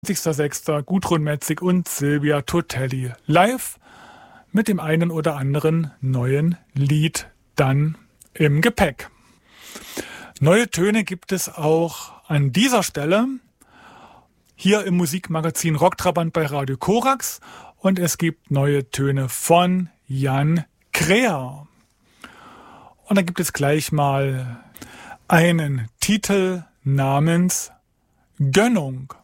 20.06. Gudrun Metzig und Silvia Totelli live mit dem einen oder anderen neuen Lied dann im Gepäck. Neue Töne gibt es auch an dieser Stelle hier im Musikmagazin Rocktrabant bei Radio Korax und es gibt neue Töne von Jan Kräher. Und da gibt es gleich mal einen Titel namens Gönnung.